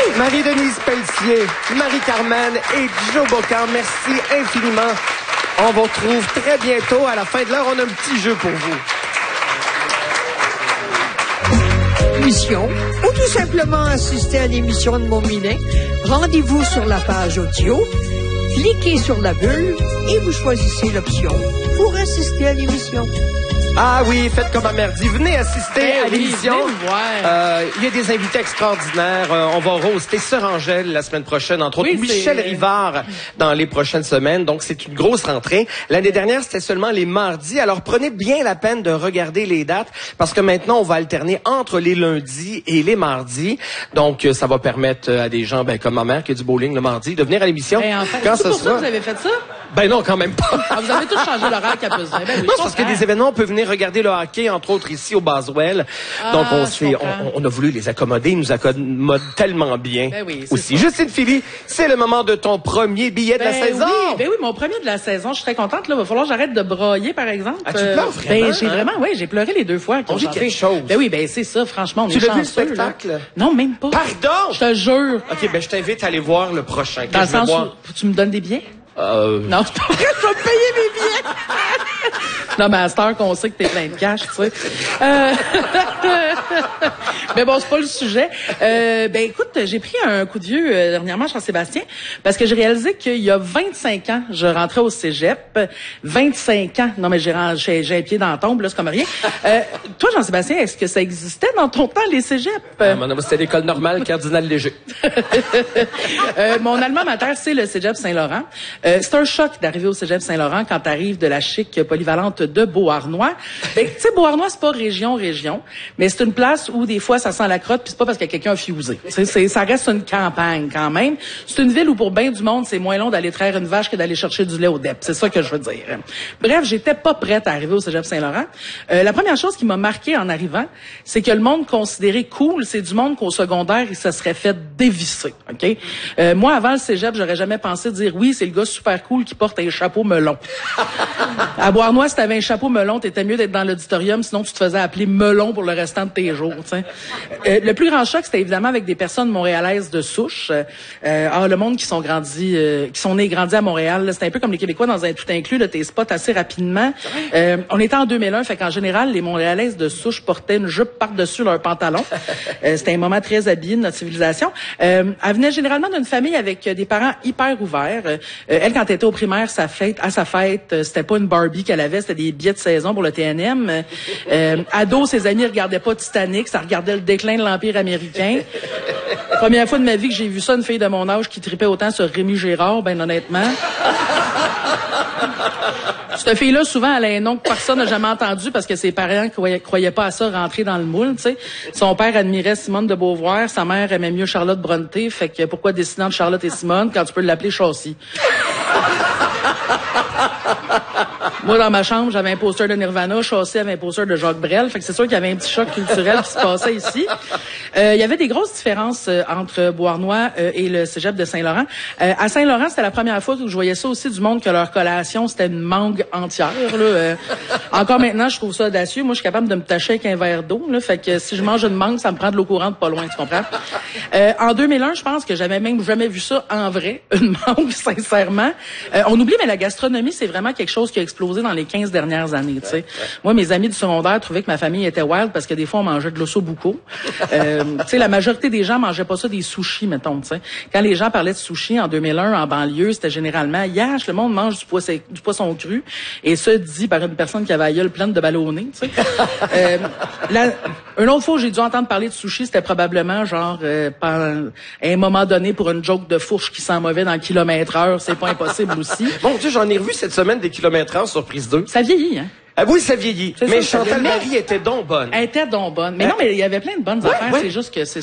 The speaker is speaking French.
Marie-Denise Pelletier, Marie-Carmen et Joe Bocan, merci infiniment. On vous retrouve très bientôt. À la fin de l'heure, on a un petit jeu pour vous. Émission, ou tout simplement assister à l'émission de Montmirail, rendez-vous sur la page audio, cliquez sur la bulle et vous choisissez l'option pour assister à l'émission. Ah oui, faites comme ma mère dit. Venez assister à l'émission. Il y a des invités extraordinaires. On va roaster Sœur Angèle la semaine prochaine, entre autres Michel Rivard dans les prochaines semaines. Donc, c'est une grosse rentrée. L'année dernière, c'était seulement les mardis. Alors, prenez bien la peine de regarder les dates parce que maintenant, on va alterner entre les lundis et les mardis. Donc, ça va permettre à des gens comme ma mère qui a du bowling le mardi de venir à l'émission. Quand c'est pour ça que vous avez fait ça? Ben non, quand même pas. Vous avez tous changé l'horaire qu'à besoin. Non, parce que des événements, on peut venir regarder le hockey, entre autres ici au Boswell. Donc, on a voulu les accommoder. Ils nous accommodent tellement bien aussi. Justine Philly, c'est le moment de ton premier billet de la saison. Oui, mon premier de la saison. Je suis très contente. Là, va falloir que j'arrête de brailler, par exemple. Ah, tu pleures vraiment? J'ai pleuré les deux fois. J'ai quelque chose. C'est ça, franchement, on est chanceux. Tu l'as vu le spectacle? Là. Non, même pas. Pardon? Je te jure. OK, je t'invite à aller voir le prochain. Dans le sens où tu me donnes des billets? Non, c'est pas vrai, je vais payer mes billets. Non, mais à cette heure qu'on sait que t'es plein de cash, tu sais. Mais bon, c'est pas le sujet. Écoute, j'ai pris un coup de vieux dernièrement, Jean-Sébastien, parce que j'ai réalisé qu'il y a 25 ans, je rentrais au cégep. 25 ans. Non, mais j'ai un pied dans la tombe, là, c'est comme rien. Toi, Jean-Sébastien, est-ce que ça existait dans ton temps, les cégeps? C'était l'école normale Cardinal Léger. Mon alma mater, c'est le cégep Saint-Laurent. C'est un choc d'arriver au cégep Saint-Laurent quand t'arrives de la chic polyvalente de Beauharnois. Tu sais, Beauharnois, c'est pas région, mais c'est une place où des fois ça sent la crotte, puis c'est pas parce que quelqu'un a fusé. Ça reste une campagne quand même. C'est une ville où pour bien du monde, c'est moins long d'aller traire une vache que d'aller chercher du lait au DEP. C'est ça que je veux dire. Bref, j'étais pas prête à arriver au cégep Saint-Laurent. La première chose qui m'a marqué en arrivant, c'est que le monde considéré cool, c'est du monde qu'au secondaire, il se serait fait dévisser. OK? Moi, avant le cégep, j'aurais jamais pensé dire oui, c'est le gars super cool qui porte un chapeau melon. À Beauharnois, si t'avais un chapeau melon, t'étais mieux d'être dans l'auditorium, sinon tu te faisais appeler melon pour le restant de tes jours. Le plus grand choc, c'était évidemment avec des personnes montréalaises de souche. Le monde qui sont nés et grandis à Montréal, c'était un peu comme les Québécois dans un tout inclus, là, t'es spots assez rapidement. On était en 2001, fait qu'en général, les Montréalaises de souche portaient une jupe par-dessus leur pantalon. C'était un moment très habillé de notre civilisation. Elle venait généralement d'une famille avec des parents hyper ouverts. Elle, quand elle était au primaire, à sa fête, c'était pas une Barbie qu'elle avait, c'était des billets de saison pour le TNM. Ado, ses amis regardaient pas Titanic, ça regardait le déclin de l'Empire américain. Première fois de ma vie que j'ai vu ça, une fille de mon âge qui tripait autant sur Rémi Gérard, ben honnêtement. Cette fille-là, souvent, elle a un nom que personne n'a jamais entendu parce que ses parents croyaient pas à ça rentrer dans le moule, tu sais. Son père admirait Simone de Beauvoir, sa mère aimait mieux Charlotte Brontë, fait que pourquoi dessiner entre Charlotte et Simone quand tu peux l'appeler Châssis? Moi, dans ma chambre, j'avais un poster de Nirvana, Châssis avait un poster de Jacques Brel, fait que c'est sûr qu'il y avait un petit choc culturel qui se passait ici. Il y avait des grosses différences entre Beauharnois et le cégep de Saint-Laurent. À Saint-Laurent, c'était la première fois où je voyais ça aussi du monde que leur collation, c'était une mangue entière. Là. Encore maintenant, je trouve ça audacieux. Moi, je suis capable de me tacher avec un verre d'eau. Là, fait que si je mange une mangue, ça me prend de l'eau courante pas loin, tu comprends? En 2001, je pense que j'avais même jamais vu ça en vrai, une mangue, sincèrement. On oublie, mais la gastronomie, c'est vraiment quelque chose qui a explosé dans les 15 dernières années. Tu sais, moi, mes amis du secondaire trouvaient que ma famille était wild parce que des fois, on mangeait de l'ossobuco. Tu sais, la majorité des gens mangeaient pas ça des sushis, mettons. Tu sais, quand les gens parlaient de sushis en 2001 en banlieue, c'était généralement yash, le monde mange du poisson cru, et ça dit par une personne qui avait la gueule pleine de ballonnés. Tu sais, une autre fois où j'ai dû entendre parler de sushis, c'était probablement genre à un moment donné pour une joke de fourche qui sent mauvais dans le kilomètre-heure, c'est pas impossible aussi. Bon, tu sais, j'en ai revu cette semaine des kilomètres-heure sur Prise 2. Ça vieillit, hein? Ah oui, ça vieillit. Mais Chantal Marie était donc bonne. Elle était donc bonne. Mais non, mais il y avait plein de bonnes affaires. C'est juste que c'est